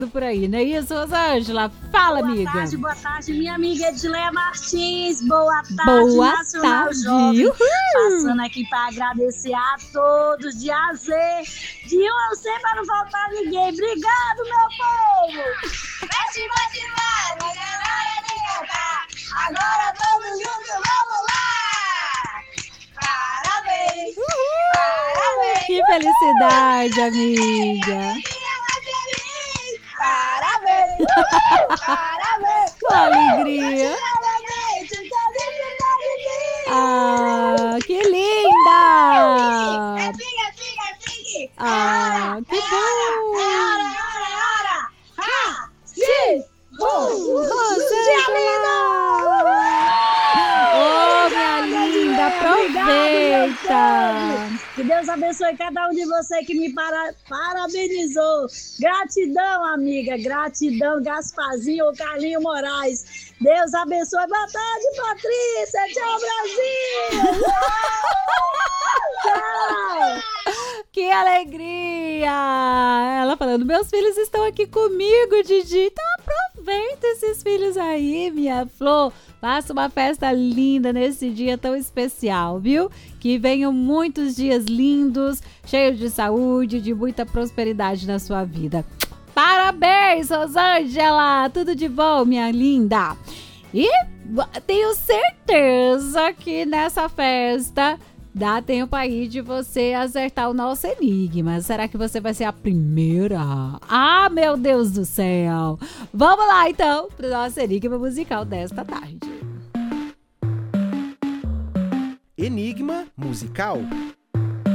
por aí, não é isso, Rosângela? Fala, amiga. Boa tarde, minha amiga Edileia Martins. Boa tarde, Boa Nacional tarde. Jovem. Uhul. Passando aqui para agradecer a todos de A a Z, de 1 ao 100 para não faltar ninguém. Obrigado, meu povo. Mete, vai, galera de cantar. Agora todos juntos, vamos lá. Parabéns. Parabéns. Que felicidade, amiga. Parabéns! Parabéns! Com alegria. Ah, que linda! Ah, que bom! É hora! Sim! Oh, minha linda, aproveita! Que Deus abençoe cada um de vocês que me parabenizou. Gratidão, amiga. Gratidão, Gasparzinho ou Carlinho Moraes. Deus abençoe. Boa tarde, Patrícia. Tchau, Brasil. Tchau. Que alegria! Ela falando, meus filhos estão aqui comigo, Didi. Então aproveita esses filhos aí, minha flor. Faça uma festa linda nesse dia tão especial, viu? Que venham muitos dias lindos, cheios de saúde, de muita prosperidade na sua vida. Parabéns, Rosângela! Tudo de bom, minha linda! E tenho certeza que nessa festa dá tempo aí de você acertar o nosso enigma. Será que você vai ser a primeira? Ah, meu Deus do céu! Vamos lá, então, para o nosso enigma musical desta tarde. Enigma musical.